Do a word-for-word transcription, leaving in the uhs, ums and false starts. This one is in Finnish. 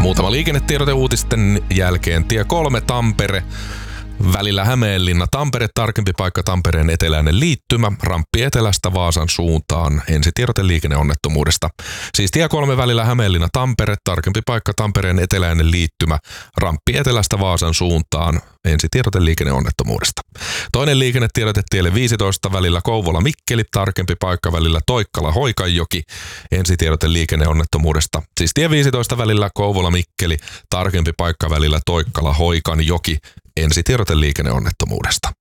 Muutama liikennetiedote uutisten jälkeen. Tie kolme Tampere. Välillä Hämeenlinna Tampere, tarkempi paikka Tampereen eteläinen liittymä, ramppi etelästä Vaasan suuntaan. Ensitiedote liikenneonnettomuudesta. Siis tie kolme välillä Hämeenlinna Tampere, tarkempi paikka Tampereen eteläinen liittymä, ramppi etelästä Vaasan suuntaan. Ensitiedote liikenneonnettomuudesta. Toinen liikennetiedote tielle viisitoista välillä Kouvola Mikkeli, tarkempi paikka välillä Toikkala Hoikanjoki. Ensitiedote liikenneonnettomuudesta. Siis tie viisitoista välillä Kouvola Mikkeli, tarkempi paikka välillä Toikkala Hoikanjoki. Ensitiedote liikenneonnettomuudesta.